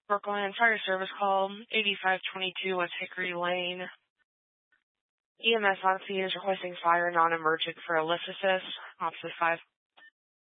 Brooklyn Fire Service call 8522 West Hickory Lane. EMS on scene is requesting fire non-emergent for Ellipsis, opposite 5.